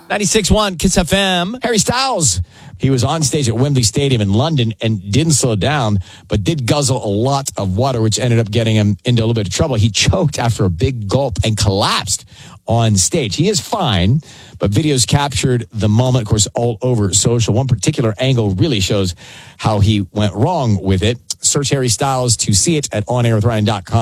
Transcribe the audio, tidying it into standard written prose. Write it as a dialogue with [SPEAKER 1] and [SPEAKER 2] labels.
[SPEAKER 1] 96.1 Kiss FM. Harry Styles. He was on stage at Wembley Stadium in London and didn't slow down, but did guzzle a lot of water, which ended up getting him into a little bit of trouble. He choked after a big gulp and collapsed on stage. He is fine, but videos captured the moment, of course, all over social. One particular angle really shows how he went wrong with it. Search Harry Styles to see it at onairwithryan.com.